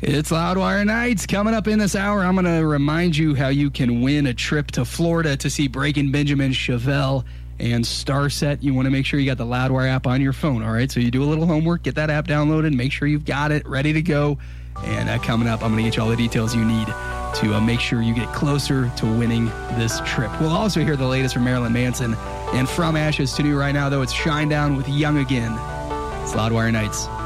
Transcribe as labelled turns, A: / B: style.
A: It's Loudwire Nights. Coming up in this hour, I'm going to remind you how you can win a trip to Florida to see Breaking Benjamin, Chevelle, and Starset. You want to make sure you got the Loudwire app on your phone, all right? So you do a little homework, get that app downloaded, make sure you've got it ready to go. And coming up, I'm going to get you all the details you need to make sure you get closer to winning this trip. We'll also hear the latest from Marilyn Manson. And From Ashes to New right now, though, it's Shinedown with Young Again. It's Loudwire Nights.